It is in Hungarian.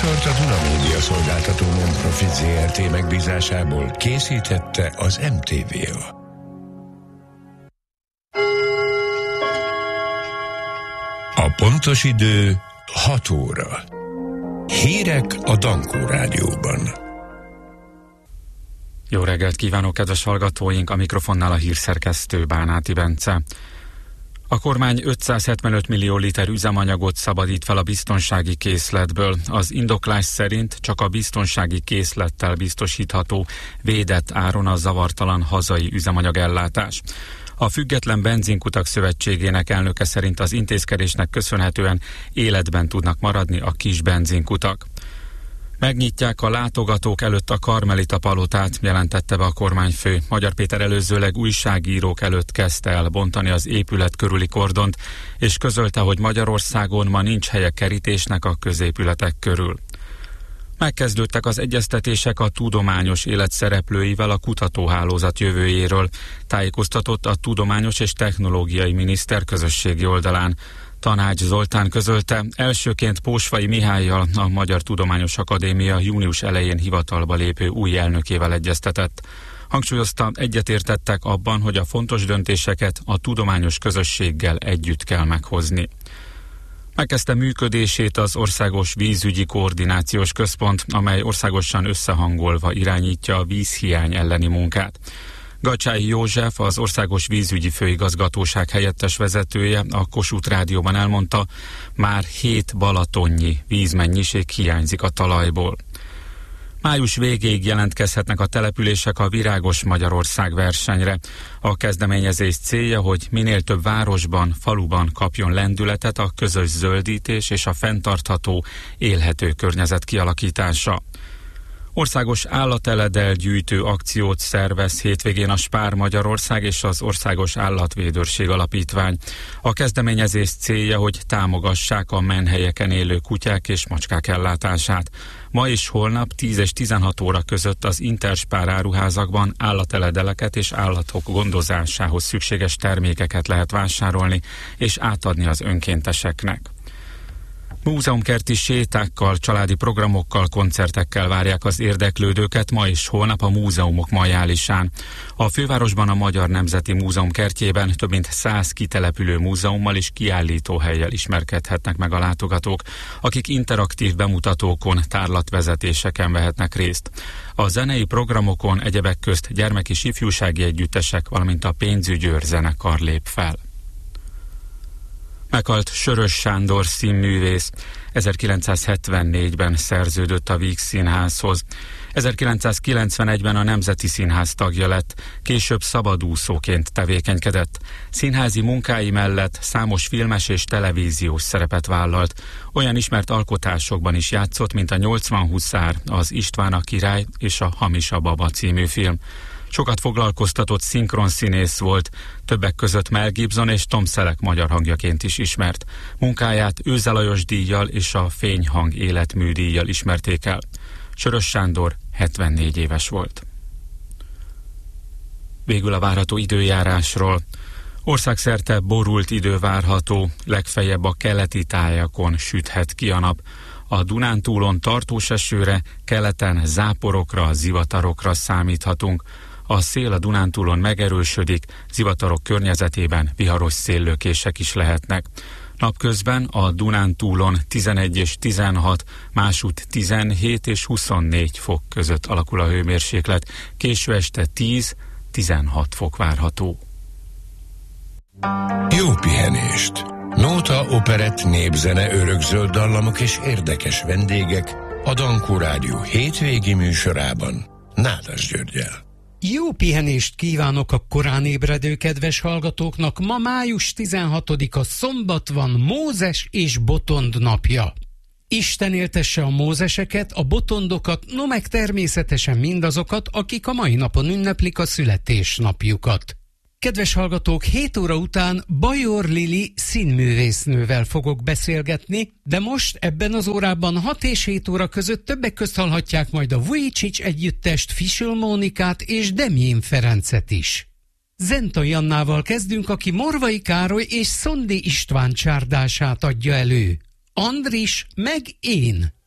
műsort a Duna Média Szolgáltató Non-Profit Zrt. Megbízásából készítette az MTV-a. A pontos idő 6 óra. Hírek a Dankó Rádióban. Jó reggelt kívánok, kedves hallgatóink! A mikrofonnál a hírszerkesztő Bánáti Bence. A kormány 575 millió liter üzemanyagot szabadít fel a biztonsági készletből. Az indoklás szerint csak a biztonsági készlettel biztosítható védett áron a zavartalan hazai üzemanyagellátás. A Független Benzinkutak Szövetségének elnöke szerint az intézkedésnek köszönhetően életben tudnak maradni a kis benzinkutak. Megnyitják a látogatók előtt a Karmelita palotát, jelentette be a kormányfő. Magyar Péter előzőleg újságírók előtt kezdte el bontani az épület körüli kordont, és közölte, hogy Magyarországon ma nincs helye kerítésnek a középületek körül. Megkezdődtek az egyeztetések a tudományos élet szereplőivel a kutatóhálózat jövőjéről, tájékoztatott a Tudományos és Technológiai Miniszter közösségi oldalán. Tanács Zoltán közölte, elsőként Pósvai Mihállyal, a Magyar Tudományos Akadémia június elején hivatalba lépő új elnökével egyeztetett. Hangsúlyozta, egyetértettek abban, hogy a fontos döntéseket a tudományos közösséggel együtt kell meghozni. Megkezdte működését az Országos Vízügyi Koordinációs Központ, amely országosan összehangolva irányítja a vízhiány elleni munkát. Gacsái József, az Országos Vízügyi Főigazgatóság helyettes vezetője a Kossuth Rádióban elmondta, már 7 balatonnyi vízmennyiség hiányzik a talajból. Május végéig jelentkezhetnek a települések a Virágos Magyarország versenyre. A kezdeményezés célja, hogy minél több városban, faluban kapjon lendületet a közös zöldítés és a fenntartható, élhető környezet kialakítása. Országos állateledel gyűjtő akciót szervez hétvégén a Spár Magyarország és az Országos Állatvédőrség Alapítvány. A kezdeményezés célja, hogy támogassák a menhelyeken élő kutyák és macskák ellátását. Ma és holnap 10 és 16 óra között az Interspár áruházakban állateledeleket és állatok gondozásához szükséges termékeket lehet vásárolni és átadni az önkénteseknek. Múzeumkerti sétákkal, családi programokkal, koncertekkel várják az érdeklődőket ma és holnap a múzeumok majálisán. A fővárosban a Magyar Nemzeti Múzeum kertjében több mint 100 kitelepülő múzeummal és kiállítóhellyel ismerkedhetnek meg a látogatók, akik interaktív bemutatókon, tárlatvezetéseken vehetnek részt. A zenei programokon egyebek közt gyermek- és ifjúsági együttesek, valamint a Pénzügyőr zenekar lép fel. Meghalt Sörös Sándor színművész. 1974-ben szerződött a Víg Színházhoz. 1991-ben a Nemzeti Színház tagja lett, később szabadúszóként tevékenykedett. Színházi munkái mellett számos filmes és televíziós szerepet vállalt. Olyan ismert alkotásokban is játszott, mint a 80 huszár, az István a király és a Hamis a baba című film. Sokat foglalkoztatott szinkronszínész volt, többek között Mel Gibson és Tom Selleck magyar hangjaként is ismert. Munkáját Őze Lajos díjjal és a Fényhang életmű díjjal ismerték el. Sörös Sándor 74 éves volt. Végül a várható időjárásról. Országszerte borult idő várható, legfeljebb a keleti tájakon süthet ki a nap. A Dunántúlon tartós esőre, keleten záporokra, zivatarokra számíthatunk. A szél a Dunántúlon megerősödik, zivatarok környezetében viharos széllökések is lehetnek. Napközben a Dunántúlon 11 és 16, másút 17 és 24 fok között alakul a hőmérséklet, késő este 10-16 fok várható. Jó pihenést! Nóta, operett, népzene, örökzöld dallamok és érdekes vendégek a Dankó Rádió hétvégi műsorában Nádas Györggyel. Jó pihenést kívánok a korán ébredő kedves hallgatóknak. Ma május 16-a szombat van, Mózes és Botond napja. Isten éltesse a mózeseket, a botondokat, no meg természetesen mindazokat, akik a mai napon ünneplik a születésnapjukat. Kedves hallgatók, 7 óra után Bajor Lili színművésznővel fogok beszélgetni, de most ebben az órában 6 és 7 óra között többek közt hallhatják majd a Vujicic együttest, Fischl Mónikát és Demjén Ferencet is. Zenta Jannával kezdünk, aki Morvai Károly és Szondi István csárdását adja elő. Andris meg én.